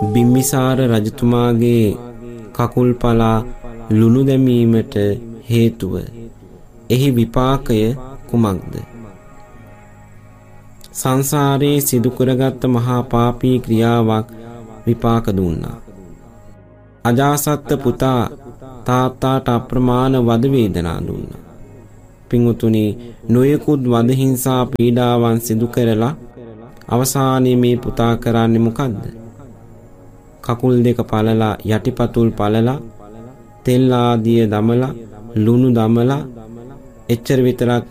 බිම්බිසාර රජතුමාගේ කකුල් පලා ලුණු දැමීමට හේතුව එහි විපාකය කුමක්ද? සංසාරයේ සිදු කරගත් මහා පාපී ක්‍රියාවක් විපාක දුන්නා. අජාසත් පුතා තාත්තාට අප්‍රමාණ වද වේදනා දුන්නා. පින්වතුනි, නොයෙකුත් වද හිංසා පීඩාවන් සිදු කරලා අවසානයේ මේ පුතා කරන්නේ මොකද්ද? කකුල් දෙක පළලා යටිපතුල් පළලා තෙල් ආදිය දමලා ලුණු දමලා එච්චර විතරක්